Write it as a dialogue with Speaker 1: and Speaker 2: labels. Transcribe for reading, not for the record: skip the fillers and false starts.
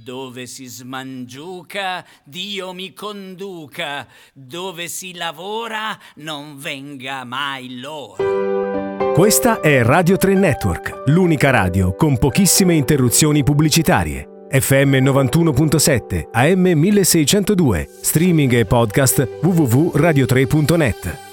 Speaker 1: Dove si smangiuca, Dio mi conduca. Dove si lavora, non venga mai l'ora.
Speaker 2: Questa è Radio 3 Network, l'unica radio con pochissime interruzioni pubblicitarie. FM 91.7, AM 1602, streaming e podcast www.radio3.net.